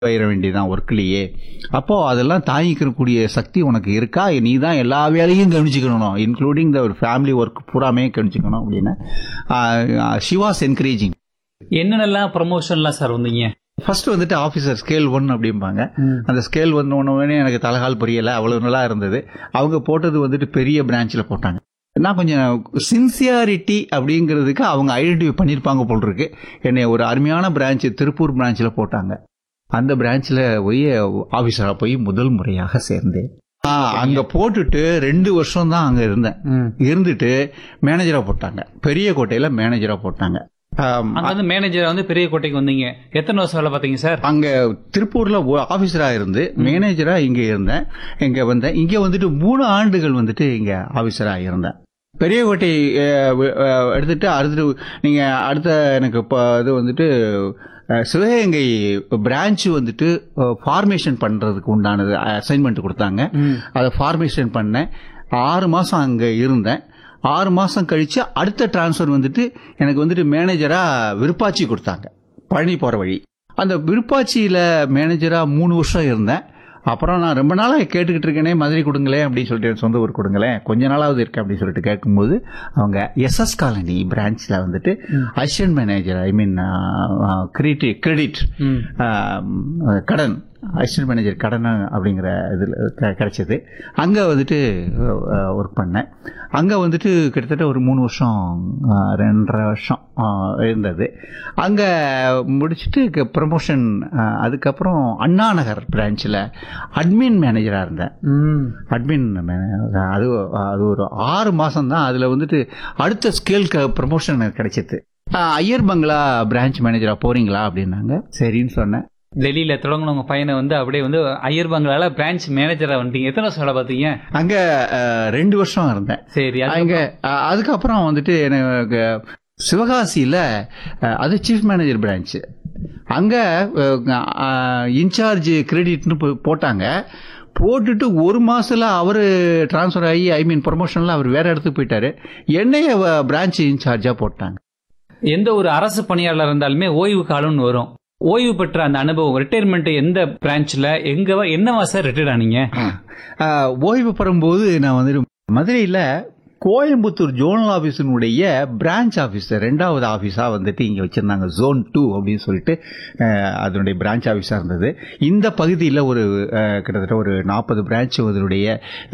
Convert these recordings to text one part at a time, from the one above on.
போயிட வேண்டியதான் ஒர்க்லேயே. அப்போ அதெல்லாம் தாங்கிக்கக்கூடிய சக்தி உனக்கு இருக்கா, நீ தான் எல்லா வேலையும் கவனிச்சுக்கணும், இன்க்ளூடிங் த ஃபேமிலி ஒர்க் பூராமே கவனிச்சுக்கணும் அப்படின்னு ஷி வாஸ் என்கரேஜிங். என்னென்னலாம் ப்ரமோஷன்லாம் சார் வந்தீங்க? ஃபர்ஸ்ட் வந்துட்டு ஆஃபீஸர் ஸ்கேல் 1 அப்படிம்பாங்க. அந்த ஸ்கேல் ஒன்னே எனக்கு தலகால் புரியல, அவ்வளவு நல்லா இருந்தது. அவங்க போட்டது வந்துட்டு பெரிய பிரான்ச்சில் போட்டாங்க. நான் கொஞ்சம் சின்சியாரிட்டி அப்படிங்கிறதுக்கு அவங்க ஐடென்டிஃபை பண்ணியிருப்பாங்க போல் இருக்கு. என்னை ஒரு அருமையான பிரான்ச் திருப்பூர் பிரான்ச்சில் போட்டாங்க. அந்த பிரான்ச்சில் போய் ஆஃபீஸராக போய் முதல் முறையாக சேர்ந்தேன். அங்க போட்டுட்டு 2 வருஷம் தான் அங்க இருந்தேன். இருந்துட்டு மேனேஜரா போட்டாங்க, பெரிய கோட்டையில மேனேஜரா போட்டாங்க. மேனேஜர் வந்து பெரிய கோட்டைக்கு வந்தீங்க. எத்தனை வருஷம் வேலை பார்த்தீங்க சார்? அங்க திருப்பூர்ல ஆபீசரா இருந்து மேனேஜரா இங்க இருந்தேன். இங்க வந்தேன். இங்க வந்துட்டு 3 ஆண்டுகள் வந்துட்டு இங்க ஆபீசரா இருந்தேன். பெரிய கோட்டை எடுத்துட்டு நீங்க அடுத்த எனக்கு இது வந்துட்டு சிவகங்கை பிரான்ச் வந்துட்டு ஃபார்மேஷன் பண்றதுக்கு உண்டானது அசைன்மெண்ட் கொடுத்தாங்க. அதை ஃபார்மேஷன் பண்ணேன். 6 மாசம் அங்க இருந்தேன். 6 மாசம் கழிச்சு அடுத்த டிரான்ஸ்பர் வந்துட்டு எனக்கு வந்துட்டு மேனேஜரா விருப்பாச்சி கொடுத்தாங்க, பழனி போற வழி. அந்த விருப்பாச்சியில மேனேஜரா 3 வருஷம் இருந்தேன். அப்புறம் நான் ரொம்ப நாளாக கேட்டுக்கிட்டு இருக்கேனே, மதுரை கொடுங்களேன் அப்படின்னு சொல்லிட்டு, சொந்த ஊர் கொடுங்களேன், கொஞ்ச நாளாவது இருக்கேன் அப்படின்னு சொல்லிட்டு கேட்கும்போது அவங்க எஸ்எஸ் காலனி பிரான்ச்ல வந்துட்டு அசிஸ்டன்ட் மேனேஜர், ஐ மீன் கிரெடிட் கடன் அசிஸ்டன்ட் மேனேஜர் கடன் அப்படிங்கிற இதில் கிடைச்சது. அங்கே வந்துட்டு ஒர்க் பண்ணேன். அங்கே வந்துட்டு கிட்டத்தட்ட ஒரு 3 வருஷம் 2.5 வருஷம் இருந்தது. அங்கே முடிச்சுட்டு ப்ரமோஷன். அதுக்கப்புறம் அண்ணா நகர் பிரான்ச்சில் அட்மின் மேனேஜராக இருந்தேன். அட்மின் அது ஒரு 6 மாதம் தான். அதில் வந்துட்டு அடுத்த ஸ்கேலுக்கு ப்ரமோஷன் கிடைச்சிது. ஐயர் பங்களா பிரான்ச் மேனேஜராக போறீங்களா அப்படின்னாங்க. சரின்னு சொன்னேன். டெல்லியில தொடங்கின உங்க பையனை வந்து அப்படியே வந்து ஐயர் பங்களால பிரான்ச் மேனேஜரா வந்துட்டீங்க. எத்தனை வருஷம் வேலை பார்த்தீங்க? அங்க 2 வருஷம் இருந்தேன். சரி. அங்க அதுக்கப்புறம் வந்துட்டு எனக்கு சிவகாசியில அது சீஃப் மேனேஜர் பிரான்ச். அங்க இன்சார்ஜ் கிரெடிட்னு போட்டாங்க. போட்டுட்டு 1 மாசத்துல அவரு டிரான்ஸ்பர் ஆகி, ஐ மீன் ப்ரமோஷன்ல அவர் வேற இடத்துக்கு போயிட்டாரு. என்னைய பிரான்ச் இன்சார்ஜா போட்டாங்க. எந்த ஒரு அரசு பணியாளர் இருந்தாலுமே ஓய்வு காலம்னு வரும். ஓய்வு பெற்ற அந்த அனுபவம், ரிட்டையர்மெண்ட் எந்த பிரான்ச்ல என்னவா சார் ரிட்டையர் ஆனீங்க? ஓய்வு பெறும்போது நான் வந்துட்டு மதுரையில கோயம்புத்தூர் ஜோனல் ஆபீஸினுடைய பிரான்ச் ஆபீஸர் 2வது ஆபீஸா வந்துட்டு இங்க வச்சிருந்தாங்க. ஜோன் 2 அப்படின்னு சொல்லிட்டு அதனுடைய பிரான்ச் ஆபீஸா இருந்தது. இந்த பகுதியில் ஒரு கிட்டத்தட்ட ஒரு 40 பிரான்ச் அதனுடைய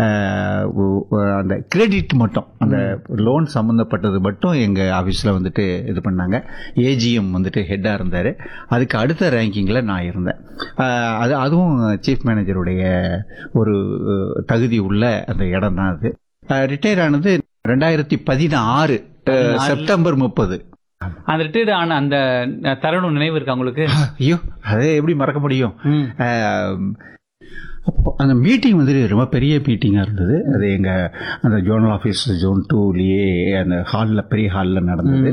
அந்த கிரெடிட் மட்டும், அந்த லோன் சம்பந்தப்பட்டது மட்டும் எங்க ஆபீஸ்ல வந்துட்டு இது பண்ணாங்க. ஏஜிஎம் வந்துட்டு ஹெட்டா இருந்தாரு. அதுக்கு அடுத்த ரேங்கிங்ல நான் இருந்தேன். அதுவும் சீஃப் மேனேஜருடைய ஒரு தகுதி உள்ள அந்த இடம் தான் அது. ரிட்டையர் ஆனது 2016 செப்டம்பர் 30. அந்த ரிட்டையர்ட் ஆன அந்த தருணம் நினைவு இருக்கா உங்களுக்கு? ஐயோ, அதை எப்படி மறக்க முடியும்? அப்போ அந்த மீட்டிங் வந்து ரொம்ப பெரிய மீட்டிங்காக இருந்தது. அது எங்கள் அந்த ஜோனல் ஆஃபீஸ் ஜோன் 2லேயே அந்த ஹாலில், பெரிய ஹாலில் நடந்தது.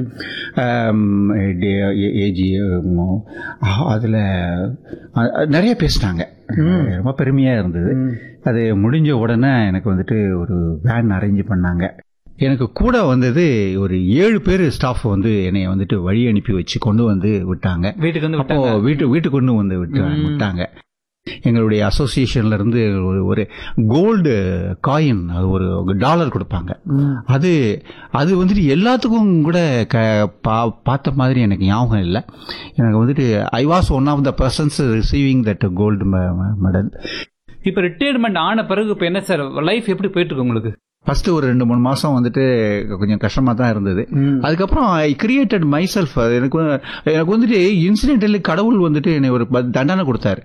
ஏஜி அதில் நிறைய பேசினாங்க. ரொம்ப பெருமையாக இருந்தது. அது முடிஞ்ச உடனே எனக்கு வந்துட்டு ஒரு வேன் அரேஞ்ச் பண்ணாங்க. எனக்கு கூட வந்தது ஒரு 7 பேர் ஸ்டாஃப் வந்து என்னைய வந்துட்டு வழி அனுப்பி வச்சு கொண்டு வந்து விட்டாங்க. வீட்டுக்கு கொண்டு வந்து விட்டாங்க. எங்களுடைய அசோசியேஷன்ல இருந்து ஒரு கோல்டு காயின், அது ஒரு $1 கொடுப்பாங்க. அது வந்துட்டு எல்லாத்துக்கும் கூட பார்த்த மாதிரி எனக்கு ஞாபகம் இல்லை. எனக்கு வந்துட்டு I was one of the persons receiving that gold medal. இப்ப ரிட்டையர்மெண்ட் ஆன பிறகு இப்ப என்ன சார் லைஃப் எப்படி போயிட்டு இருக்கு உங்களுக்கு? ஃபர்ஸ்ட் ஒரு 2-3 மாசம் வந்துட்டு கொஞ்சம் கஷ்டமா தான் இருந்தது. அதுக்கப்புறம் ஐ கிரியேட்டட் மை செல்ஃப். எனக்கு வந்துட்டு இன்சிடென்டலி கடவுள் வந்துட்டு என்னை ஒரு தண்டனை கொடுத்தாரு.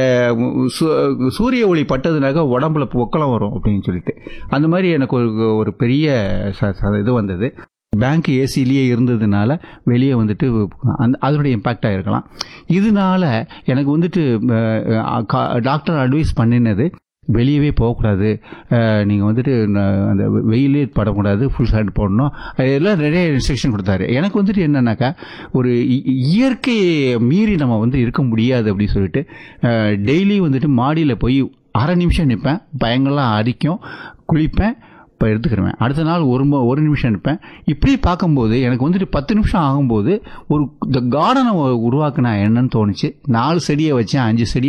சூரிய ஒளி பட்டதுனாக்க உடம்புல பொக்கலாம் வரும் அப்படின்னு சொல்லிட்டு, அந்த மாதிரி எனக்கு ஒரு பெரிய இது வந்தது. பேங்க் ஏசிலேயே இருந்ததுனால வெளியே வந்துட்டு அதனுடைய இம்பாக்ட் ஆகிருக்கலாம். இதனால எனக்கு வந்துட்டு டாக்டர் அட்வைஸ் பண்ணினது, வெளியவே போகக்கூடாது, நீங்கள் வந்துட்டு அந்த வெயிலே படக்கூடாது, ஃபுல் ஹேண்ட் போடணும், அதெல்லாம் நிறைய இன்ஸ்ட்ரக்ஷன் கொடுத்தாரு. எனக்கு வந்துட்டு என்னன்னாக்கா, ஒரு இயற்கையை மீறி நம்ம வந்து இருக்க முடியாது அப்படின்னு சொல்லிட்டு டெய்லி வந்துட்டு மாடியில் போய் 1/2 நிமிஷம் நிற்பேன். பயங்கள்லாம் அரிக்கும், குளிப்பேன், இப்போ எடுத்துக்கிறேன். அடுத்த நாள் 1 நிமிஷம் நிற்பேன். இப்படி பார்க்கும்போது எனக்கு வந்துட்டு 10 நிமிஷம் ஆகும்போது ஒரு இந்த கார்டனை உருவாக்குனா என்னன்னு தோணுச்சு. 4 செடியை வச்சேன், 5 செடியை